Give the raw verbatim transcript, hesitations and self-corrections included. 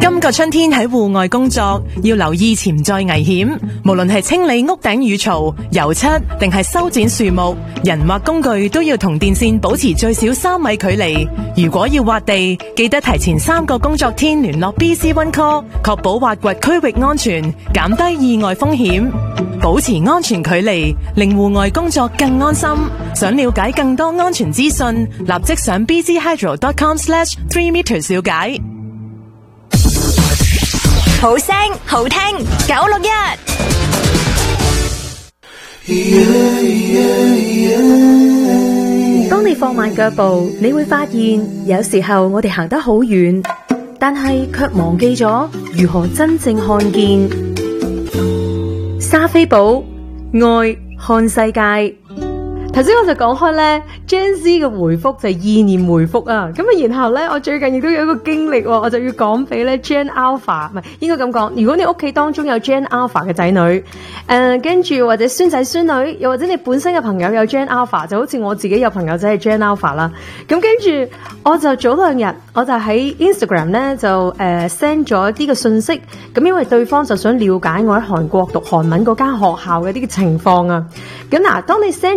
今個春天喺戶外工作，要留意潛在危險。無論係清理屋頂雨槽、油漆，定係修剪樹木，人或工具都要同電線保持最少三米距離。如果要挖地，記得提前三個工作天聯絡 B C One Call， 確保挖掘區域安全，減低意外風險。保持安全距離，令戶外工作更安心。想了解更多安全資訊，立即上 b c hydro dot com slash three meters 了解。 好聲好聽九六一。 當你放慢腳步，你會發現有時候我哋行得好遠，但係卻忘記咗如何真正看見。莎菲寶愛看世界。頭先我就講開咧 Gen Z 嘅回覆就係意念回覆啊，咁啊然後咧我最近亦都有一個經歷，我就要講俾咧 Gen Alpha， 唔係應該咁講，如果你屋企當中有 Gen Alpha 嘅仔女，誒、呃、跟住或者孫仔孫女，又或者你本身嘅朋友有 Gen Alpha， 就好似我自己有朋友仔係 Gen Alpha 啦，咁跟住我就早兩日我就喺 Instagram 咧就誒 send 咗一啲嘅信息，咁因為對方就想了解我喺韓國讀韓文嗰間學校嘅啲嘅情況啊，咁嗱當你 send